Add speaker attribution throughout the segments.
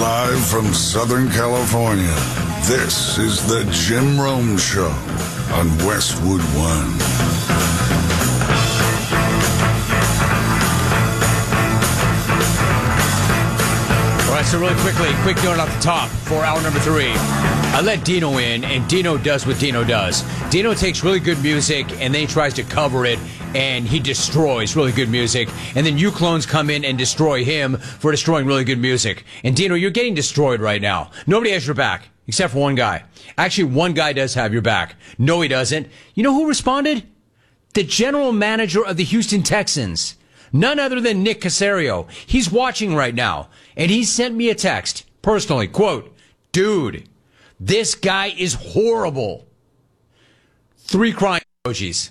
Speaker 1: Live from Southern California, this is the Jim Rome Show on Westwood One.
Speaker 2: All right, so really quickly, quick note off the top for hour number 3. I let Dino in, and Dino does what Dino does. Dino takes really good music, and then he tries to cover it, and he destroys really good music. And then you clones come in and destroy him for destroying really good music. And Dino, you're getting destroyed right now. Nobody has your back, except for one guy. Actually, one guy does have your back. No, he doesn't. You know who responded? The general manager of the Houston Texans. None other than Nick Caserio. He's watching right now, and he sent me a text, personally, quote, "Dude, this guy is horrible." 3 crying emojis.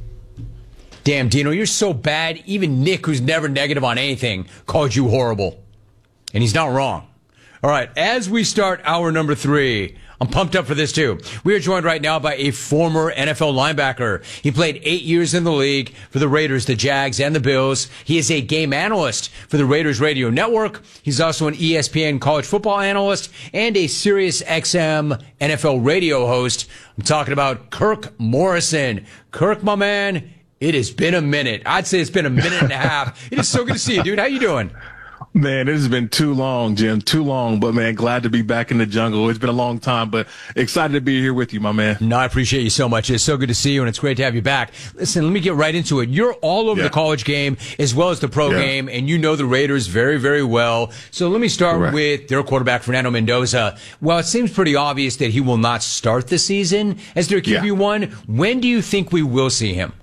Speaker 2: Damn, Dino, you're so bad. Even Nick, who's never negative on anything, called you horrible. And he's not wrong. All right, as we start hour number 3, I'm pumped up for this too. We are joined right now by a former NFL linebacker. He played 8 years in the league for the Raiders, the Jags, and the Bills. He is a game analyst for the Raiders Radio Network. He's also an ESPN college football analyst and a Sirius XM NFL radio host. I'm talking about Kirk Morrison. Kirk, my man, it has been a minute. I'd say it's been a minute and a half. It is so good to see you, dude. How you doing?
Speaker 3: Man, it has been too long, Jim, too long. But, man, glad to be back in the jungle. It's been a long time, but excited to be here with you, my man.
Speaker 2: No, I appreciate you so much. It's so good to see you, and it's great to have you back. Listen, let me get right into it. You're all over the college game as well as the pro game, and you know the Raiders very, very well. So let me start with their quarterback, Fernando Mendoza. Well, it seems pretty obvious that he will not start the season as their QB1. When do you think we will see him?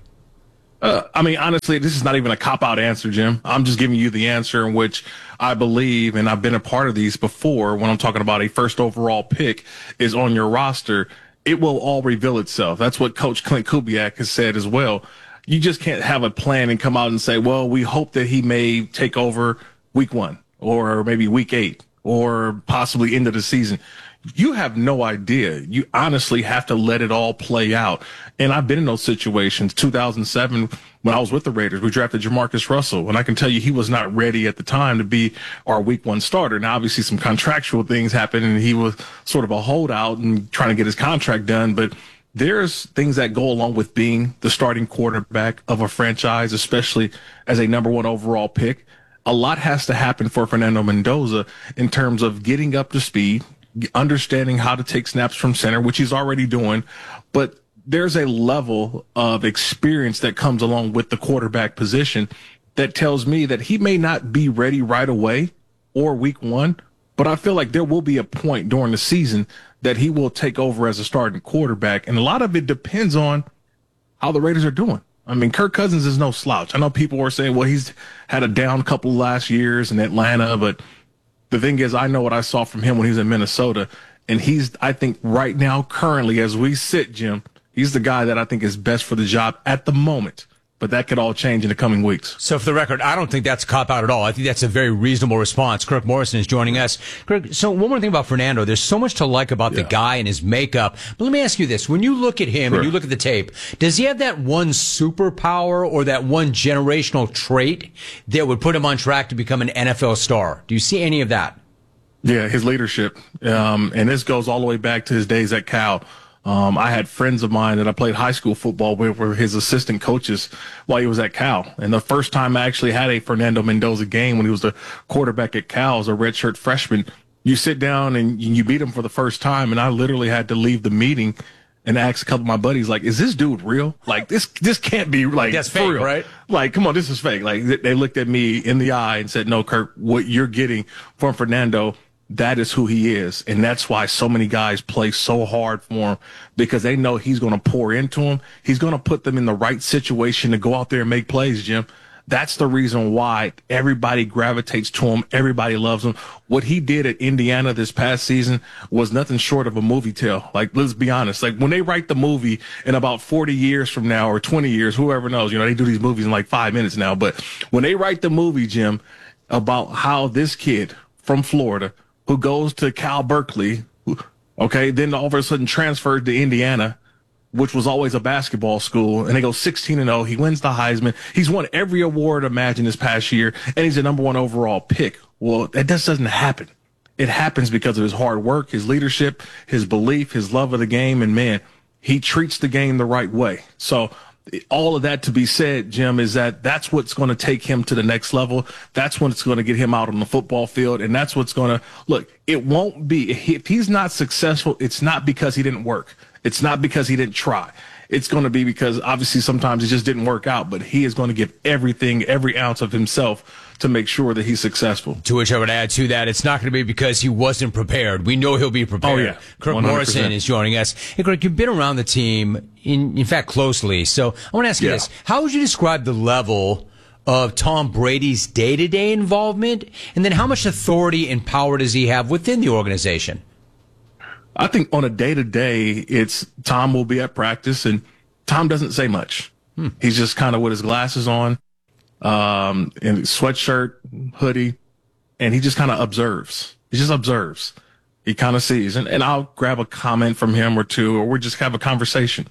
Speaker 3: I mean, honestly, this is not even a cop-out answer, Jim. I'm just giving you the answer in which I believe, and I've been a part of these before when I'm talking about a first overall pick is on your roster. It will all reveal itself. That's what Coach Clint Kubiak has said as well. You just can't have a plan and come out and say, well, we hope that he may take over week 1 or maybe week 8 or possibly end of the season. You have no idea. You honestly have to let it all play out. And I've been in those situations. 2007, when I was with the Raiders, we drafted Jamarcus Russell. And I can tell you he was not ready at the time to be our week 1 starter. Now, obviously, some contractual things happened, and he was sort of a holdout and trying to get his contract done. But there's things that go along with being the starting quarterback of a franchise, especially as a number 1 overall pick. A lot has to happen for Fernando Mendoza in terms of getting up to speed, understanding how to take snaps from center, which he's already doing, but there's a level of experience that comes along with the quarterback position that tells me that he may not be ready right away or week 1, but I feel like there will be a point during the season that he will take over as a starting quarterback, and a lot of it depends on how the Raiders are doing. I mean, Kirk Cousins is no slouch. I know people were saying, well, he's had a down couple last years in Atlanta, but the thing is, I know what I saw from him when he was in Minnesota, and he's, I think, right now, currently, as we sit, Jim, he's the guy that I think is best for the job at the moment. But that could all change in the coming weeks.
Speaker 2: So for the record, I don't think that's a cop-out at all. I think that's a very reasonable response. Kirk Morrison is joining us. Kirk, so one more thing about Fernando. There's so much to like about the guy and his makeup. But let me ask you this. When you look at him and you look at the tape, does he have that one superpower or that one generational trait that would put him on track to become an NFL star? Do you see any of that?
Speaker 3: Yeah, his leadership. And this goes all the way back to his days at Cal. I had friends of mine that I played high school football with were his assistant coaches while he was at Cal. And the first time I actually had a Fernando Mendoza game when he was the quarterback at Cal as a redshirt freshman, you sit down and you beat him for the first time. And I literally had to leave the meeting and ask a couple of my buddies, like, is this dude real? Like, this can't be, like,
Speaker 2: that's
Speaker 3: for
Speaker 2: fake,
Speaker 3: real.
Speaker 2: Right?
Speaker 3: Like, come on, this is fake. Like, they looked at me in the eye and said, no, Kirk, what you're getting from Fernando, that is who he is. And that's why so many guys play so hard for him, because they know he's going to pour into them. He's going to put them in the right situation to go out there and make plays, Jim. That's the reason why everybody gravitates to him. Everybody loves him. What he did at Indiana this past season was nothing short of a movie tale. Like, let's be honest. Like, when they write the movie in about 40 years from now or 20 years, whoever knows, you know, they do these movies in like 5 minutes now. But when they write the movie, Jim, about how this kid from Florida who goes to Cal Berkeley, okay, then all of a sudden transferred to Indiana, which was always a basketball school, and they go 16-0. He wins the Heisman. He's won every award imagined this past year, and he's a number 1 overall pick. Well, that just doesn't happen. it happens because of his hard work, his leadership, his belief, his love of the game. And man, he treats the game the right way. So all of that to be said, Jim, is that's what's going to take him to the next level. That's what's going to get him out on the football field. And that's what's going to look, it won't be, if he's not successful, it's not because he didn't work. It's not because he didn't try. It's going to be because obviously sometimes it just didn't work out, but he is going to give everything, every ounce of himself to make sure that he's successful.
Speaker 2: To which I would add to that, it's not going to be because he wasn't prepared. We know he'll be prepared.
Speaker 3: Oh, yeah.
Speaker 2: Kirk 100%. Morrison is joining us. Hey, Kirk, you've been around the team, in fact, closely. So I want to ask you this. How would you describe the level of Tom Brady's day-to-day involvement? And then how much authority and power does he have within the organization?
Speaker 3: I think on a day-to-day, it's Tom will be at practice, and Tom doesn't say much. He's just kind of with his glasses on, and sweatshirt, hoodie, and he just kind of observes. He just observes. He kind of sees, and I'll grab a comment from him or two, or we just have a conversation,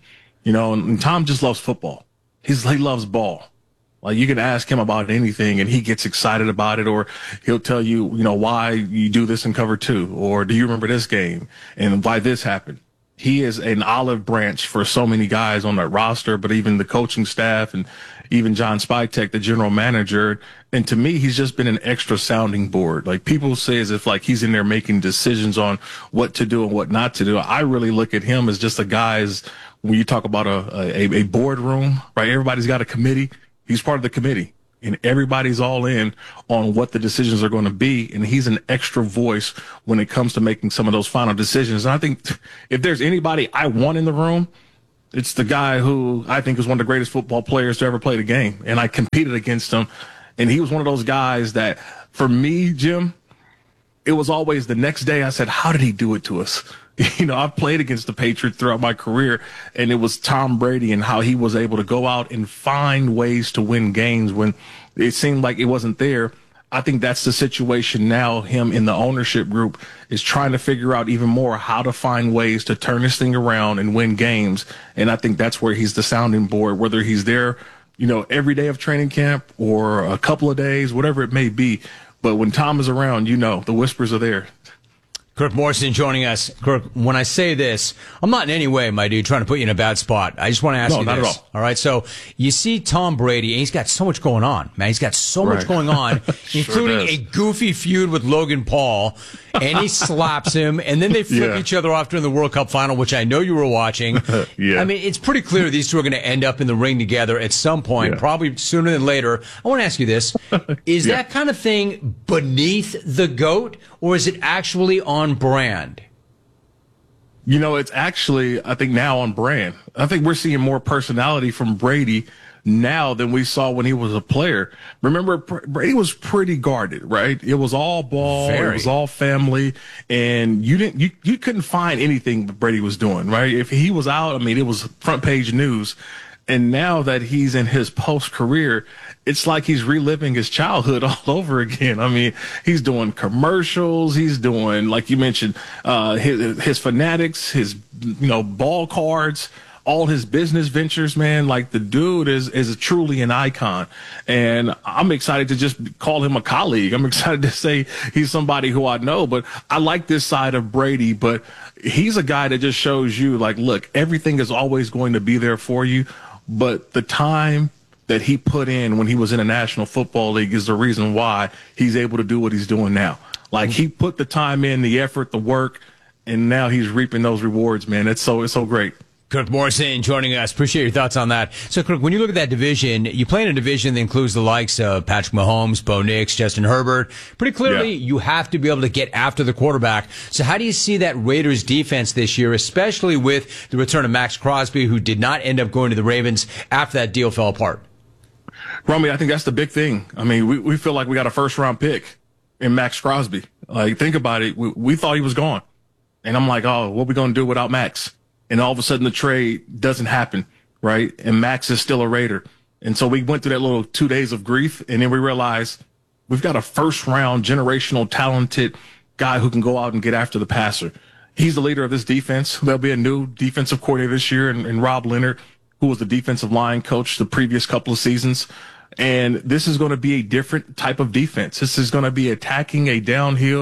Speaker 3: and Tom just loves football. He loves ball. Like, you can ask him about anything and he gets excited about it, or he'll tell you, why you do this in cover 2, or do you remember this game and why this happened? He is an olive branch for so many guys on that roster, but even the coaching staff and even John Spytek, the general manager. And to me, he's just been an extra sounding board. Like, people say as if like he's in there making decisions on what to do and what not to do. I really look at him as just a guy's, when you talk about a boardroom, right? Everybody's got a committee. He's part of the committee, and everybody's all in on what the decisions are going to be. And he's an extra voice when it comes to making some of those final decisions. And I think if there's anybody I want in the room, it's the guy who I think is one of the greatest football players to ever play the game. And I competed against him. And he was one of those guys that, for me, Jim, it was always the next day I said, how did he do it to us? I've played against the Patriots throughout my career, and it was Tom Brady and how he was able to go out and find ways to win games when it seemed like it wasn't there. I think that's the situation now. Him in the ownership group is trying to figure out even more how to find ways to turn this thing around and win games. And I think that's where he's the sounding board, whether he's there, every day of training camp or a couple of days, whatever it may be. But when Tom is around, the whispers are there.
Speaker 2: Kirk Morrison joining us. Kirk, when I say this, I'm not in any way, my dude, trying to put you in a bad spot. I just want to ask you this.
Speaker 3: No, not at
Speaker 2: all right, so you see Tom Brady, and he's got so much going on, man. He's got so much going on, including a goofy feud with Logan Paul, and he slaps him, and then they flip each other off during the World Cup final, which I know you were watching. I mean, it's pretty clear these two are going to end up in the ring together at some point, probably sooner than later. I want to ask you this. Is that kind of thing beneath the GOAT, or is it actually on brand?
Speaker 3: It's actually, I think, now on brand. I think we're seeing more personality from Brady now than we saw when he was a player. Remember, Brady was pretty guarded, right? It was all ball, It was all family, and you couldn't find anything that Brady was doing, right? If he was out, it was front page news. And now that he's in his post-career, it's like he's reliving his childhood all over again. He's doing commercials. He's doing, like you mentioned, his fanatics, his, ball cards, all his business ventures, man. Like, the dude is truly an icon. And I'm excited to just call him a colleague. I'm excited to say he's somebody who I know, but I like this side of Brady, but he's a guy that just shows you, like, look, everything is always going to be there for you. But the time that he put in when he was in the National Football League is the reason why he's able to do what he's doing now. Like, he put the time in, the effort, the work, and now he's reaping those rewards, man. It's so great.
Speaker 2: Kirk Morrison joining us. Appreciate your thoughts on that. So, Kirk, when you look at that division, you play in a division that includes the likes of Patrick Mahomes, Bo Nix, Justin Herbert. Pretty clearly, you have to be able to get after the quarterback. So how do you see that Raiders defense this year, especially with the return of Max Crosby, who did not end up going to the Ravens after that deal fell apart?
Speaker 3: Romy, I think that's the big thing. We feel like we got a first-round pick in Max Crosby. Like, think about it. We thought he was gone. And I'm like, oh, what are we going to do without Max? And all of a sudden the trade doesn't happen, right? And Max is still a Raider. And so we went through that little 2 days of grief, and then we realized we've got a first-round, generational, talented guy who can go out and get after the passer. He's the leader of this defense. There'll be a new defensive coordinator this year, and Rob Leonard, who was the defensive line coach the previous couple of seasons. And this is going to be a different type of defense. This is going to be attacking a downhill,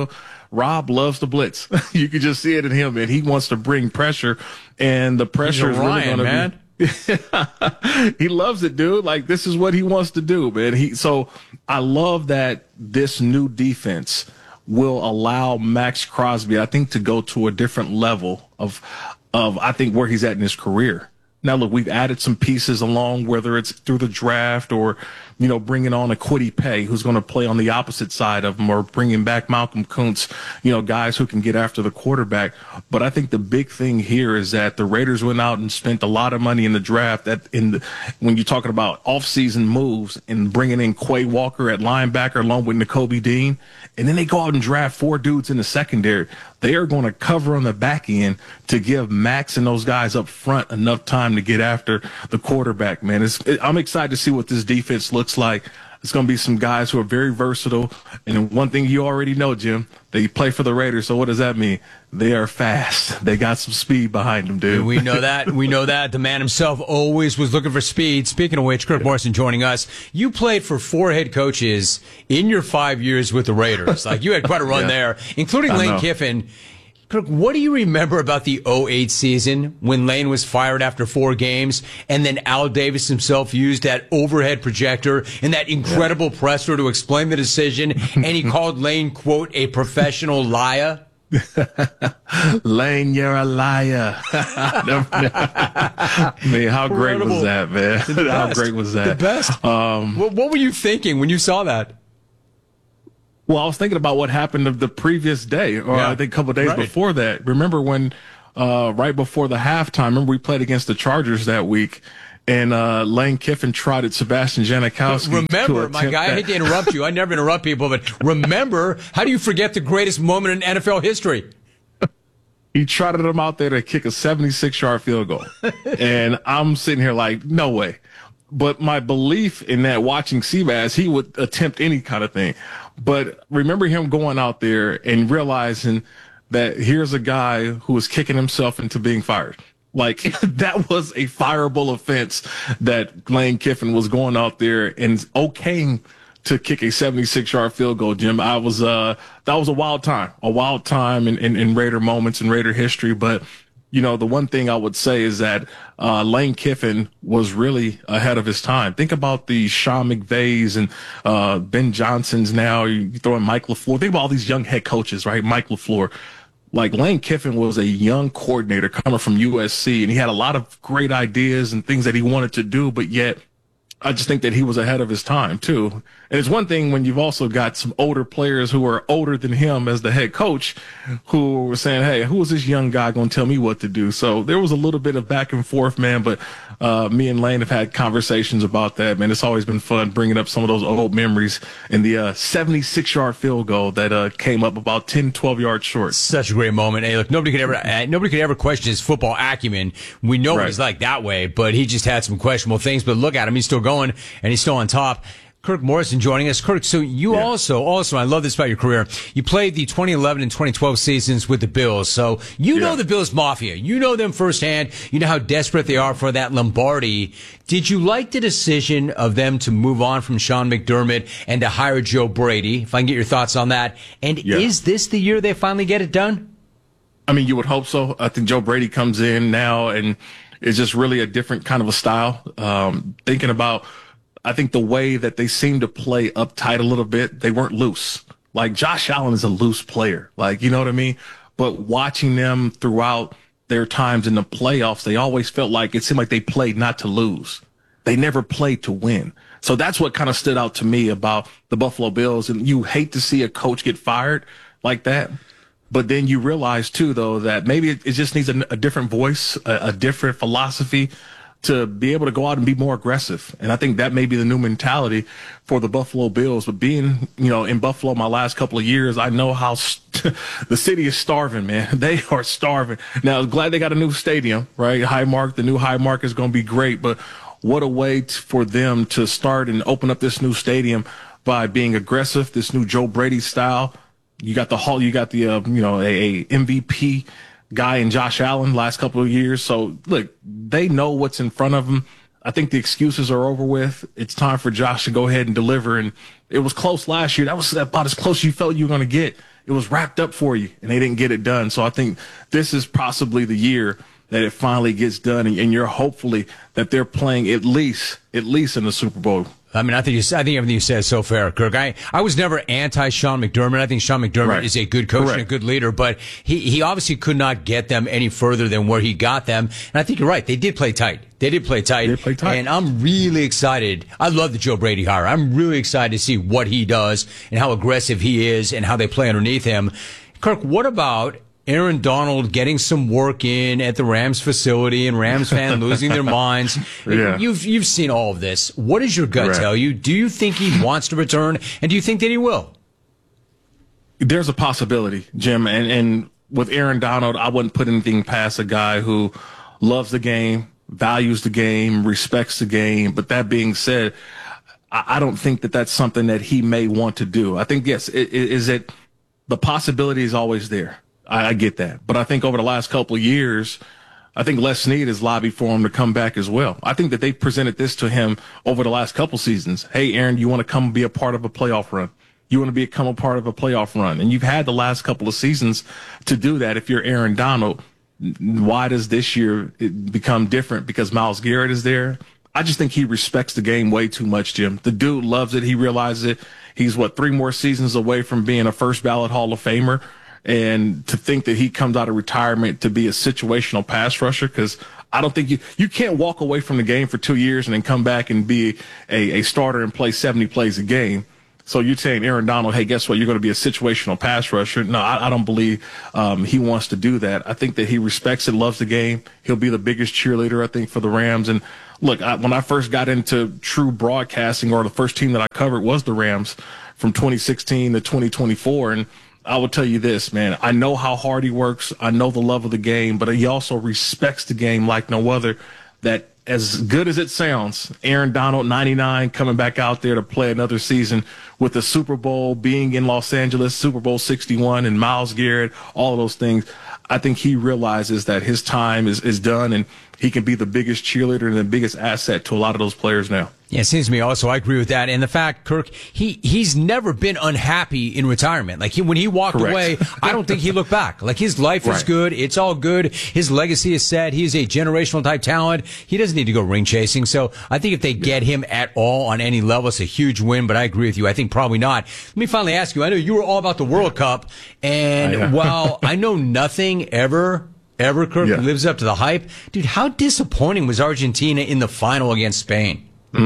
Speaker 3: Rob loves to blitz. You can just see it in him, man. He wants to bring pressure, and the pressure is really going to be. He loves it, dude. Like, this is what he wants to do, man. So I love that this new defense will allow Max Crosby, I think, to go to a different level of I think where he's at in his career. Now, look, we've added some pieces along, whether it's through the draft or, bringing on a Kwity Paye who's going to play on the opposite side of him, or bringing back Malcolm Kuntz, guys who can get after the quarterback. But I think the big thing here is that the Raiders went out and spent a lot of money in the draft when you're talking about offseason moves and bringing in Quay Walker at linebacker along with Nakobe Dean. And then they go out and draft 4 dudes in the secondary. They are going to cover on the back end to give Max and those guys up front enough time to get after the quarterback, man. I'm excited to see what this defense looks like. It's going to be some guys who are very versatile. And one thing you already know, Jim, they play for the Raiders. So what does that mean? They are fast. They got some speed behind them, dude.
Speaker 2: We know that. We know that. The man himself always was looking for speed. Speaking of which, Kirk Morrison joining us. You played for 4 head coaches in your 5 years with the Raiders. Like, you had quite a run there, including Lane Kiffin. Kirk, what do you remember about the 2008 season when Lane was fired after 4 games and then Al Davis himself used that overhead projector and that incredible presser to explain the decision, and he called Lane, quote, a professional liar?
Speaker 3: Lane, you're a liar. I mean, how great was that, man? How great was that?
Speaker 2: The best. What were you thinking when you saw that?
Speaker 3: Well, I was thinking about what happened the previous day, or I think a couple of days before that. Remember when, right before the halftime, remember we played against the Chargers that week, and Lane Kiffin trotted Sebastian Janikowski.
Speaker 2: Remember, my guy, I hate to interrupt you. I never interrupt people, but remember, how do you forget the greatest moment in NFL history?
Speaker 3: He trotted him out there to kick a 76-yard field goal. And I'm sitting here like, no way. But my belief in that, watching Seabass, he would attempt any kind of thing. But remember him going out there and realizing that here's a guy who was kicking himself into being fired. Like, that was a fireable offense that Lane Kiffin was going out there and okaying to kick a 76-yard field goal, Jim. That was a wild time in Raider moments and Raider history. But the one thing I would say is that Lane Kiffin was really ahead of his time. Think about the Sean McVays and Ben Johnsons now. You throw in Mike LaFleur. Think about all these young head coaches, right? Mike LaFleur. Like, Lane Kiffin was a young coordinator coming from USC, and he had a lot of great ideas and things that he wanted to do, but yet I just think that he was ahead of his time, too. And it's one thing when you've also got some older players who are older than him as the head coach who were saying, hey, who is this young guy going to tell me what to do? So there was a little bit of back and forth, man, but me and Lane have had conversations about that, man. It's always been fun bringing up some of those old memories, and the 76-yard field goal that came up about 10, 12 yards short.
Speaker 2: Such a great moment. Hey, look, nobody could ever question his football acumen. We know he's like that way, but he just had some questionable things. But look at him. He's still going, and he's still on top. Kirk Morrison joining us. Kirk, so you also, I love this about your career. You played the 2011 and 2012 seasons with the Bills. So you know the Bills Mafia. You know them firsthand. You know how desperate they are for that Lombardi. Did you like the decision of them to move on from Sean McDermott and to hire Joe Brady? If I can get your thoughts on that. And is this the year they finally get it done?
Speaker 3: I mean, you would hope so. I think Joe Brady comes in now and is just really a different kind of a style. Thinking about, I think the way that they seem to play uptight a little bit, they weren't loose. Like, Josh Allen is a loose player. Like, you know what I mean? But watching them throughout their times in the playoffs, they always felt like it seemed like they played not to lose. They never played to win. So that's what kind of stood out to me about the Buffalo Bills. And you hate to see a coach get fired like that. But then you realize, too, though, that maybe it just needs a different voice, a different philosophy to be able to go out and be more aggressive. And I think that may be the new mentality for the Buffalo Bills. But being, in Buffalo my last couple of years, I know how the city is starving, man. They are starving. Now, I'm glad they got a new stadium, right? Highmark, the new Highmark is going to be great. But what a way for them to start and open up this new stadium by being aggressive, this new Joe Brady style. You got the a MVP guy in Josh Allen last couple of years. So, look, they know what's in front of them. I think the excuses are over with. It's time for Josh to go ahead and deliver. And it was close last year. That was about as close as you felt you were going to get it was wrapped up for you, and they didn't get it done. So I think this is possibly the year that it finally gets done, and you're hopefully that they're playing at least in the Super Bowl.
Speaker 2: I mean, I think everything you said is so fair, Kirk. I was never anti Sean McDermott. I think Sean McDermott is a good coach and a good leader, but he obviously could not get them any further than where he got them. And I think you're right. They did play tight. And I'm really excited. I love the Joe Brady hire. I'm really excited to see what he does and how aggressive he is and how they play underneath him. Kirk, what about Aaron Donald getting some work in at the Rams facility and Rams fans losing their minds?
Speaker 3: Yeah.
Speaker 2: You've seen all of this. What does your gut tell you? Do you think he wants to return, and do you think that he will?
Speaker 3: There's a possibility, Jim, and with Aaron Donald, I wouldn't put anything past a guy who loves the game, values the game, respects the game. But that being said, I don't think that that's something that he may want to do. I think, yes, the possibility is always there. I get that. But I think over the last couple of years, I think Les Snead has lobbied for him to come back as well. I think that they presented this to him over the last couple seasons. Hey, Aaron, you want to come be a part of a playoff run? You want to become a part of a playoff run? And you've had the last couple of seasons to do that if you're Aaron Donald. Why does this year it become different? Because Myles Garrett is there? I just think he respects the game way too much, Jim. The dude loves it. He realizes it. He's, 3 more seasons away from being a first ballot Hall of Famer. And to think that he comes out of retirement to be a situational pass rusher, because I don't think you can't walk away from the game for 2 years and then come back and be a starter and play 70 plays a game. So you're saying Aaron Donald, hey, guess what? You're going to be a situational pass rusher. No, I don't believe he wants to do that. I think that he respects it, loves the game. He'll be the biggest cheerleader, I think, for the Rams. And look, when I first got into true broadcasting, or the first team that I covered was the Rams from 2016 to 2024. And I will tell you this, man. I know how hard he works. I know the love of the game, but he also respects the game like no other. That, as good as it sounds, Aaron Donald, 99, coming back out there to play another season with the Super Bowl, being in Los Angeles, Super Bowl 61, and Myles Garrett, all of those things. I think he realizes that his time is done, and he can be the biggest cheerleader and the biggest asset to a lot of those players now.
Speaker 2: Yeah, it seems to me also, I agree with that. And the fact, Kirk, he's never been unhappy in retirement. Like, when he walked away, I don't think he looked back. Like, his life is good. It's all good. His legacy is set. He's a generational type talent. He doesn't need to go ring chasing. So I think if they get him at all on any level, it's a huge win. But I agree with you. I think probably not. Let me finally ask you, I know you were all about the World Cup. And while I know nothing ever, Kirk, lives up to the hype, dude, how disappointing was Argentina in the final against Spain?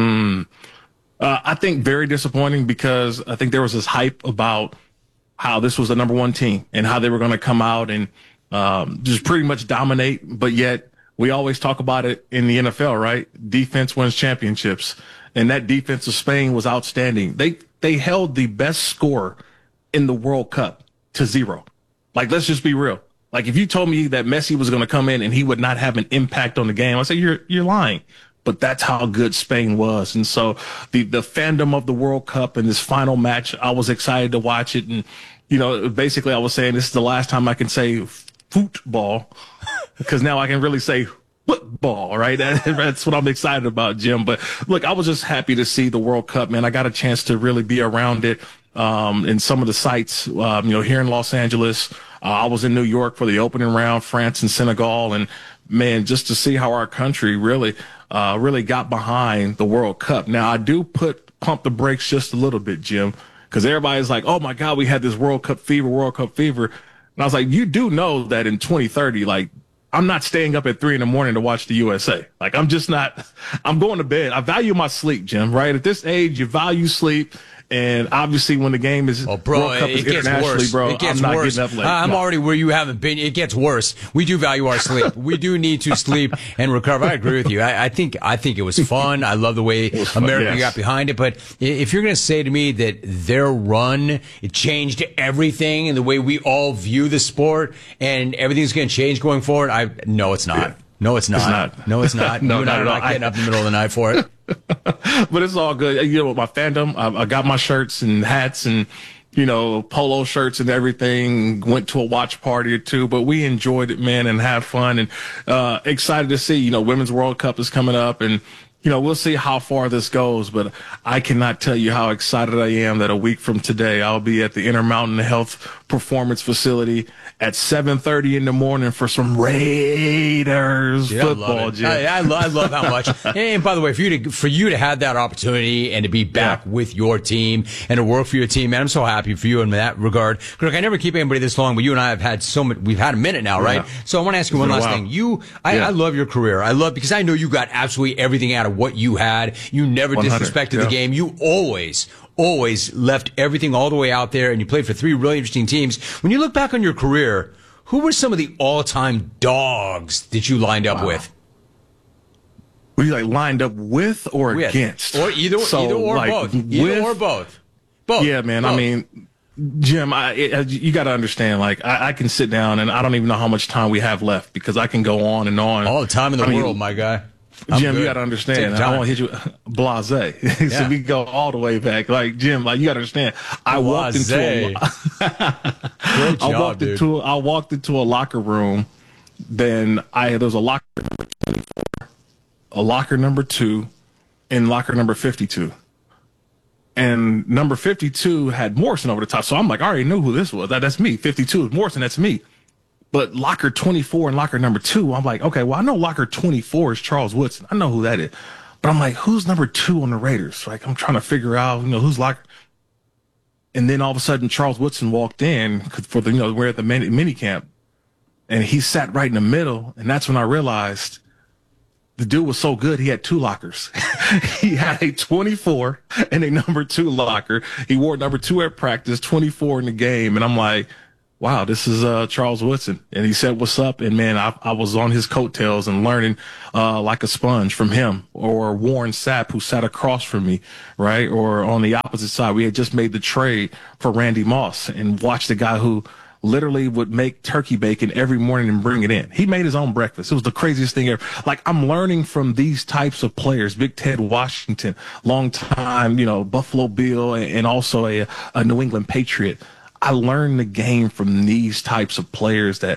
Speaker 3: I think very disappointing, because I think there was this hype about how this was the number one team and how they were going to come out and just pretty much dominate. But yet we always talk about it in the NFL, right? Defense wins championships. And that defense of Spain was outstanding. They held the best score in the World Cup to 0. Like, let's just be real. Like, if you told me that Messi was going to come in and he would not have an impact on the game, I'd say you're lying. But that's how good Spain was. And so the fandom of the World Cup and this final match, I was excited to watch it. And, basically I was saying this is the last time I can say football, because now I can really say football, right? That's what I'm excited about, Jim. But look, I was just happy to see the World Cup, man. I got a chance to really be around it in some of the sites, here in Los Angeles. I was in New York for the opening round, France and Senegal. And, man, just to see how our country really got behind the World Cup. Now, I do pump the brakes just a little bit, Jim, because everybody's like, oh, my God, we had this World Cup fever. And I was like, you do know that in 2030, like, I'm not staying up at 3 a.m. to watch the USA. Like, I'm just not. I'm going to bed. I value my sleep, Jim, right? At this age, you value sleep. And obviously, when the game is World Cup is internationally, bro, I'm not getting up late.
Speaker 2: I'm already where you haven't been. It gets worse. We do value our sleep. We do need to sleep and recover. I agree with you. I think it was fun. I love the way America got behind it. But if you're going to say to me that their run, it changed everything and the way we all view the sport, and everything's going to change going forward, no, it's not.
Speaker 3: Yeah.
Speaker 2: No, it's not. No, it's not.
Speaker 3: No,
Speaker 2: you and I are not getting up in the middle of the night for it.
Speaker 3: But it's all good. With my fandom, I got my shirts and hats and, polo shirts and everything. Went to a watch party or two, but we enjoyed it, man, and had fun, and excited to see, Women's World Cup is coming up, and, we'll see how far this goes, but I cannot tell you how excited I am that a week from today I'll be at the Intermountain Health performance facility at 7:30 in the morning for some Raiders football, Jim.
Speaker 2: I love how much. And by the way, for you to have that opportunity and to be back with your team and to work for your team, man, I'm so happy for you in that regard. Kirk, I never keep anybody this long, but you and I have had we've had a minute now, right? So I want to ask you one last thing. I love your career. I love, because I know you got absolutely everything out of what you had. You never disrespected the game. You always left everything all the way out there, and you played for 3 really interesting teams. When you look back on your career, who were some of the all-time dogs that you lined up with?
Speaker 3: Were you lined up with or against?
Speaker 2: Or either or both. Either or both. Both.
Speaker 3: Yeah, man. Both. I mean, Jim, you got to understand, I can sit down and I don't even know how much time we have left, because I can go on and on.
Speaker 2: All the time in the world, my guy.
Speaker 3: Jim, you got to understand. I won't hit you blasé. So we go all the way back. Jim, you got to understand. I walked into a locker room. Then there was a locker number 24, a locker number 2, and locker number 52. And number 52 had Morrison over the top. So I'm like, I already knew who this was. That's me. 52 is Morrison. That's me. But locker 24 and locker number 2, I'm like, okay, well, I know locker 24 is Charles Woodson. I know who that is. But I'm like, who's number 2 on the Raiders? I'm trying to figure out, who's locker. And then all of a sudden, Charles Woodson walked in for we're at the mini camp, and he sat right in the middle. And that's when I realized the dude was so good, he had 2 lockers. He had a 24 and a number 2 locker. He wore number 2 at practice, 24 in the game. And I'm like, wow, this is Charles Woodson. And he said, what's up? And, man, I was on his coattails and learning like a sponge from him. Or Warren Sapp, who sat across from me, right? Or on the opposite side, we had just made the trade for Randy Moss, and watched the guy who literally would make turkey bacon every morning and bring it in. He made his own breakfast. It was the craziest thing ever. I'm learning from these types of players. Big Ted Washington, long time, Buffalo Bill, and also a New England Patriot. I learned the game from these types of players that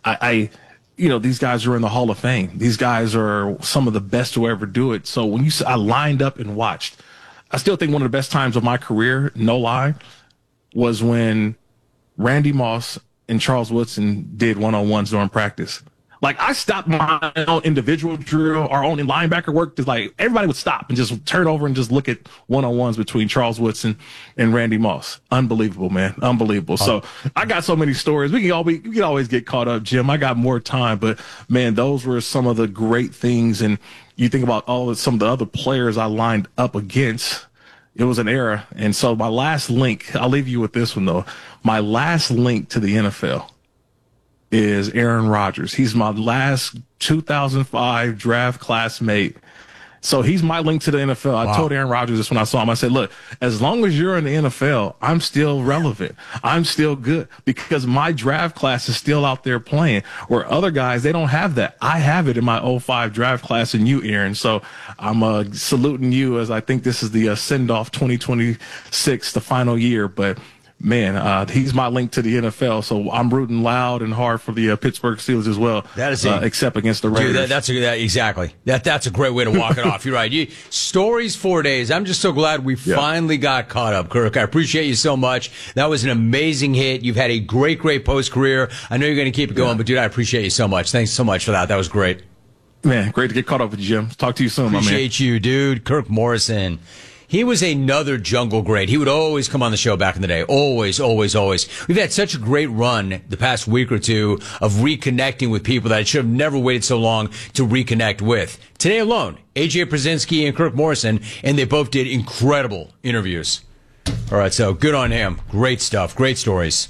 Speaker 3: these guys are in the Hall of Fame. These guys are some of the best to ever do it. So when I lined up and watched, I still think one of the best times of my career, no lie, was when Randy Moss and Charles Woodson did one-on-ones during practice. I stopped my own individual drill, our own linebacker work, because everybody would stop and just turn over and just look at one-on-ones between Charles Woodson and Randy Moss. Unbelievable, man. Unbelievable. So I got so many stories. We can always get caught up, Jim. I got more time, but man, those were some of the great things. And you think about some of the other players I lined up against. It was an era. And so my last link, I'll leave you with this one though. My last link to the NFL is Aaron Rodgers. He's my last 2005 draft classmate. So he's my link to the NFL. I told Aaron Rodgers this when I saw him. I said, look, as long as you're in the NFL, I'm still relevant. I'm still good, because my draft class is still out there playing, where other guys, they don't have that. I have it in my 05 draft class and you, Aaron. So I'm saluting you, as I think this is the send-off 2026, the final year. But man, he's my link to the NFL, so I'm rooting loud and hard for the Pittsburgh Steelers as well. That is except against the Raiders.
Speaker 2: Dude, exactly. That's a great way to walk it off. You're right. Stories 4 days. I'm just so glad we finally got caught up, Kirk. I appreciate you so much. That was an amazing hit. You've had a great post career. I know you're going to keep it going, but dude, I appreciate you so much. Thanks so much for that. That was great.
Speaker 3: Man, great to get caught up with you, Jim. Talk to you soon, my man.
Speaker 2: Appreciate you, dude. Kirk Morrison. He was another jungle great. He would always come on the show back in the day. Always, always, always. We've had such a great run the past week or two of reconnecting with people that I should have never waited so long to reconnect with. Today alone, AJ Przinsky and Kirk Morrison, and they both did incredible interviews. All right, so good on him. Great stuff. Great stories.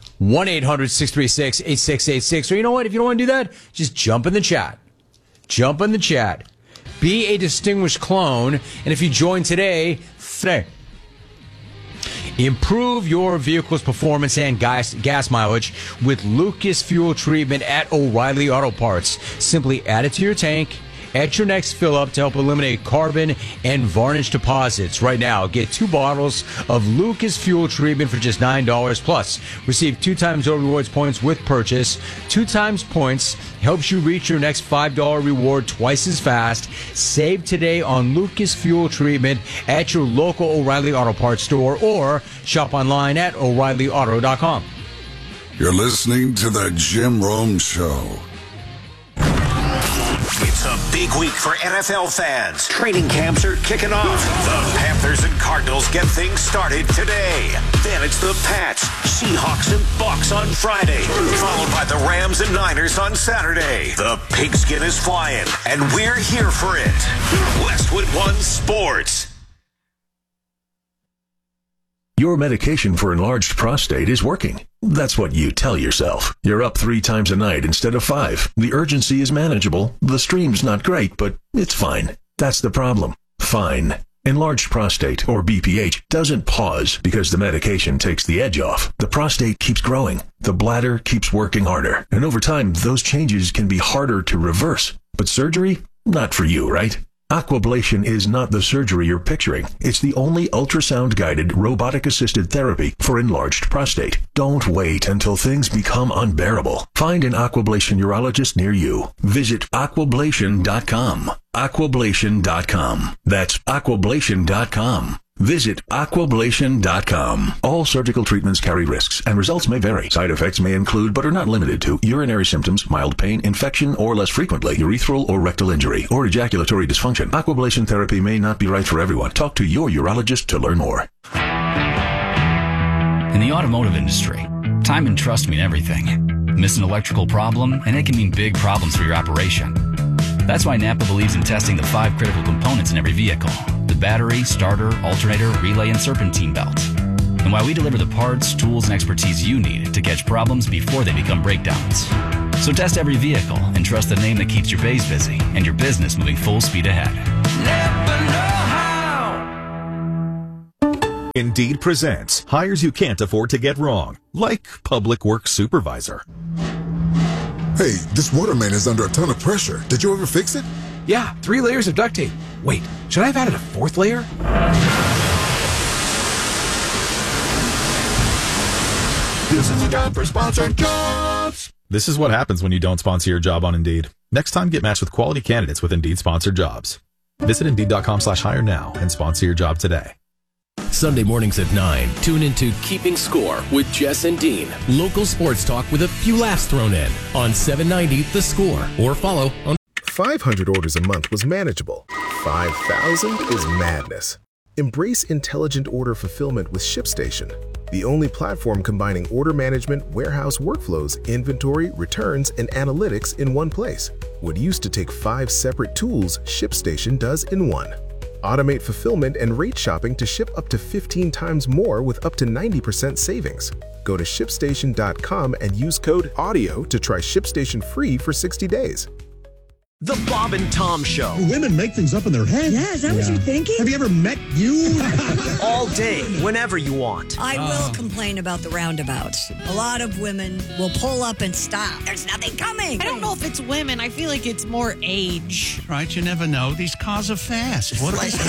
Speaker 2: 1-800-636-8686. Or you know what? If you don't want to do that, just jump in the chat. Jump in the chat. Be a distinguished clone, and if you join today, improve your vehicle's performance and gas mileage with Lucas Fuel Treatment at O'Reilly Auto Parts. Simply add it to your tank at your next fill-up to help eliminate carbon and varnish deposits. Right now, get 2 bottles of Lucas Fuel Treatment for just $9. Plus, receive 2 times O Rewards points with purchase. 2 times points helps you reach your next $5 reward twice as fast. Save today on Lucas Fuel Treatment at your local O'Reilly Auto Parts store or shop online at O'ReillyAuto.com.
Speaker 1: You're listening to The Jim Rome Show.
Speaker 4: It's a big week for NFL fans. Training camps are kicking off. The Panthers and Cardinals get things started today. Then it's the Pats, Seahawks, and Bucks on Friday, followed by the Rams and Niners on Saturday. The pigskin is flying, and we're here for it. Westwood One Sports.
Speaker 5: Your medication for enlarged prostate is working. That's what you tell yourself. You're up 3 times a night instead of 5. The urgency is manageable. The stream's not great, but it's fine. That's the problem. Fine. Enlarged prostate, or BPH, doesn't pause because the medication takes the edge off. The prostate keeps growing. The bladder keeps working harder. And over time, those changes can be harder to reverse. But surgery? Not for you, right? Aquablation is not the surgery you're picturing. It's the only ultrasound-guided, robotic-assisted therapy for enlarged prostate. Don't wait until things become unbearable. Find an Aquablation urologist near you. Visit aquablation.com. Aquablation.com. That's aquablation.com. Visit aquablation.com. All surgical treatments carry risks, and results may vary. Side effects may include, but are not limited to, urinary symptoms, mild pain, infection, or less frequently, urethral or rectal injury, or ejaculatory dysfunction. Aquablation therapy may not be right for everyone. Talk to your urologist to learn more.
Speaker 6: In the automotive industry, time and trust mean everything. Miss an electrical problem, and it can mean big problems for your operation. That's why Napa believes in testing the 5 critical components in every vehicle: the battery, starter, alternator, relay, and serpentine belt. And why we deliver the parts, tools, and expertise you need to catch problems before they become breakdowns. So test every vehicle and trust the name that keeps your bays busy and your business moving full speed ahead. Napa know-how.
Speaker 7: Indeed presents hires you can't afford to get wrong, like public works supervisor.
Speaker 8: Hey, this water main is under a ton of pressure. Did you ever fix it?
Speaker 9: Yeah, 3 layers of duct tape. Wait, should I have added a 4th layer?
Speaker 8: This is a job for sponsored jobs.
Speaker 7: This is what happens when you don't sponsor your job on Indeed. Next time, get matched with quality candidates with Indeed sponsored jobs. Visit Indeed.com/hire now and sponsor your job today.
Speaker 10: Sunday mornings at 9, tune into Keeping Score with Jess and Dean. Local sports talk with a few laughs thrown in on 790 The Score, or follow on
Speaker 11: 500 orders a month was manageable. 5,000 is madness. Embrace intelligent order fulfillment with ShipStation, the only platform combining order management, warehouse workflows, inventory, returns, and analytics in one place. What used to take 5 separate tools, ShipStation does in one. Automate fulfillment and rate shopping to ship up to 15 times more with up to 90% savings. Go to ShipStation.com and use code AUDIO to try ShipStation free for 60 days.
Speaker 12: The Bob and Tom Show.
Speaker 13: Women make things up in their head.
Speaker 14: Yeah, is that what you're thinking?
Speaker 13: Have you ever met you?
Speaker 12: All day, whenever you want.
Speaker 14: I will complain about the roundabouts. A lot of women will pull up and stop. There's nothing coming.
Speaker 15: I don't know if it's women. I feel like it's more age.
Speaker 16: Right, you never know. These cars are fast. What are they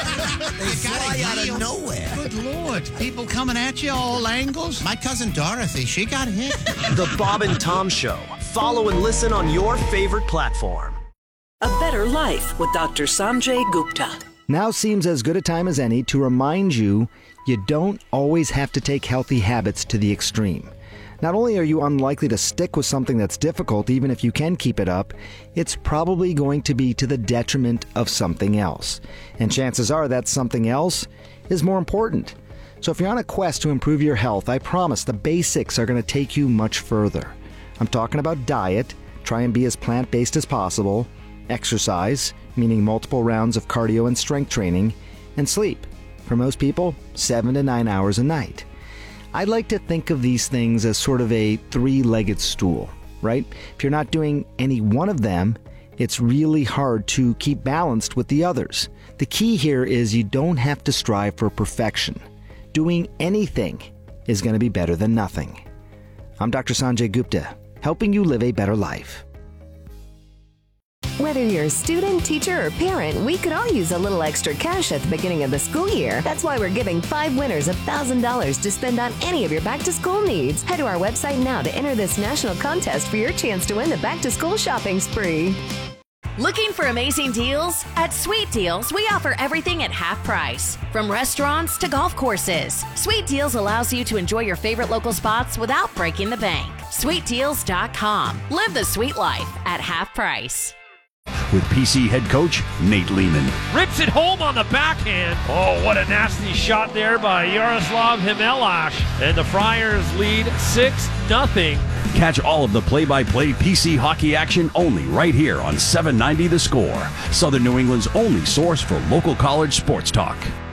Speaker 17: fly out of nowhere.
Speaker 16: Good Lord. People coming at you all angles. My cousin Dorothy, she got hit.
Speaker 12: The Bob and Tom Show. Follow and listen on your favorite platform.
Speaker 18: A Better Life with Dr. Sanjay Gupta.
Speaker 19: Now seems as good a time as any to remind you don't always have to take healthy habits to the extreme. Not only are you unlikely to stick with something that's difficult, even if you can keep it up, it's probably going to be to the detriment of something else. And chances are that something else is more important. So if you're on a quest to improve your health, I promise the basics are going to take you much further. I'm talking about diet. Try and be as plant-based as possible. Exercise, meaning multiple rounds of cardio and strength training, and sleep. For most people, 7 to 9 hours a night. I'd like to think of these things as sort of a 3-legged stool, right? If you're not doing any one of them, it's really hard to keep balanced with the others. The key here is you don't have to strive for perfection. Doing anything is going to be better than nothing. I'm Dr. Sanjay Gupta, helping you live a better life.
Speaker 20: Whether you're a student, teacher, or parent, we could all use a little extra cash at the beginning of the school year. That's why we're giving 5 winners $1,000 to spend on any of your back-to-school needs. Head to our website now to enter this national contest for your chance to win the back-to-school shopping spree.
Speaker 21: Looking for amazing deals? At Sweet Deals, we offer everything at half price. From restaurants to golf courses, Sweet Deals allows you to enjoy your favorite local spots without breaking the bank. SweetDeals.com. Live the sweet life at half price.
Speaker 22: With PC head coach Nate Lehman.
Speaker 23: Rips it home on the backhand. Oh, what a nasty shot there by Yaroslav Himelash. And the Friars lead 6-0.
Speaker 22: Catch all of the play-by-play PC hockey action only right here on 790 The Score, Southern New England's only source for local college sports talk.